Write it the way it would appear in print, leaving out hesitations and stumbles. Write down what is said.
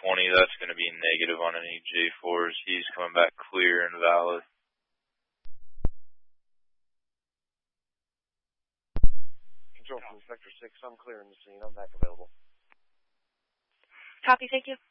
20, that's going to be negative on any J4s. He's coming back clear and valid. Control from Sector 6, I'm clearing the scene. I'm back available. Copy, thank you.